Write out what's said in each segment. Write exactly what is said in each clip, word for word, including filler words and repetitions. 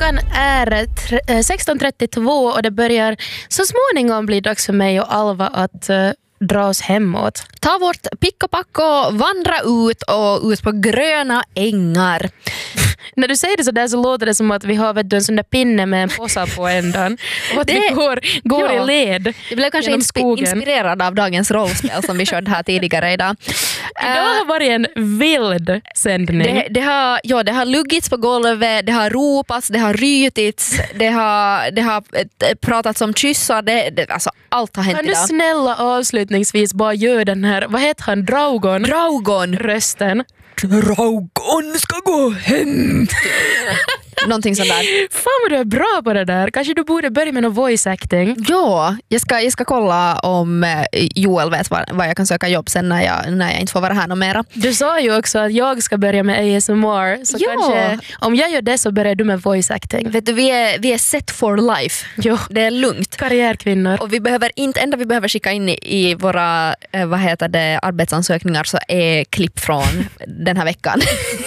Klockan är sexton trettiotvå och det börjar så småningom bli dags för mig och Alva att uh, dra oss hemåt. Ta vårt pick och pack och vandra ut och ut på gröna ängar. När du säger det så där så låter det som att vi har vet du, en sån där pinne med en påsa på ändan och att det, vi går, går ja, i led. Jag blev kanske insp- inspirerad av dagens rollspel som vi körde här tidigare idag. Det har varit en vild sändning. Det, det, har, ja, det har luggits på golvet, det har ropats, det har rytits, det har, det har pratats om kyssar, det, det, alltså allt har hänt kan idag. Kan du snälla avslutningsvis bara göra den här, vad heter han, Draugon? Draugon. Rösten. Draugon ska gå hem. Någonting sånt där. Fan vad du är bra på det där. Kanske du borde börja med någon voice acting. Ja, jag ska, jag ska kolla om Joel vet var, var jag kan söka jobb sen när jag, när jag inte får vara här något mera. Du sa ju också att jag ska börja med A S M R. Så ja. Kanske, om jag gör det så börjar du med voice acting. Vet du, vi är, vi är set for life. Jo. Det är lugnt. Karriärkvinnor. Och vi behöver inte, enda vi behöver skicka in i, i våra vad heter det, arbetsansökningar så är klipp från den här veckan.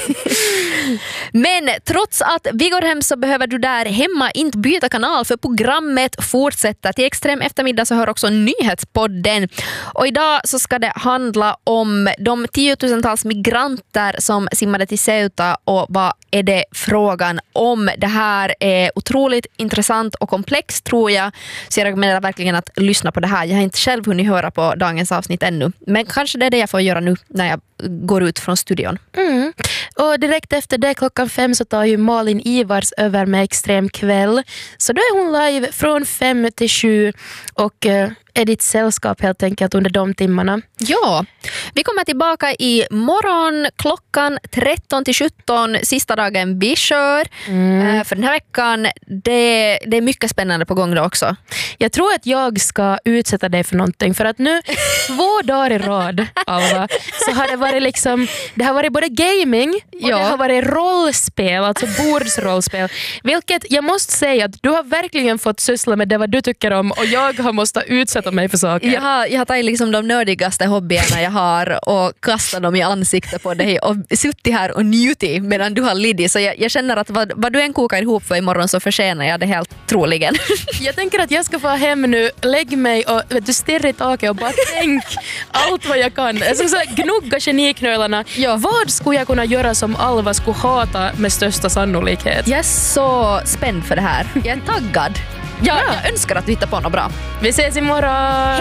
Men trots att vi går hem så behöver du där hemma inte byta kanal för programmet fortsätter. Till extrem eftermiddag så hör också nyhetspodden. Och idag så ska det handla om de tiotusentals migranter som simmade till Ceuta och vad är det frågan om. Det här är otroligt intressant och komplext tror jag. Så jag rekommenderar verkligen att lyssna på det här. Jag har inte själv hunnit höra på dagens avsnitt ännu. Men kanske det är det jag får göra nu när jag går ut från studion. Mm. Och direkt efter det klockan fem så tar ju Malin Ivars över med Extrem kväll. Så då är hon live från fem till sju och uh, är ditt sällskap helt enkelt under de timmarna. Ja, vi kommer tillbaka i morgon klockan tretton till sjutton, sista dagen vi kör. Mm. Uh, för den här veckan, det, det är mycket spännande på gång då också. Jag tror att jag ska utsätta dig för någonting för att nu två dagar i rad, Alva, så har det varit liksom, det har varit både gaming och ja. Det har varit rollspel, alltså bordsrollspel. Vilket jag måste säga att du har verkligen fått syssla med det vad du tycker om och jag har måste utsätta mig för saker. Jag har, jag har tagit liksom de nördigaste hobbyerna jag har och kastat dem i ansiktet på dig och suttit här och njutit medan du har lidit. Så jag, jag känner att vad, vad du än kokar ihop för imorgon så förtjänar jag det helt troligen. Jag tänker att jag ska få hem nu, lägg mig och vet du, stirra i taket och bara tänk allt vad jag kan. Jag ska så gnugga geniknölarna. Ja. Vad skulle jag kunna göra som Alva skulle hata med största sannolikhet? Jag är så spänd för det här. Jag är taggad. Ja, ja. Jag önskar att du hittar på något bra. Vi ses imorgon!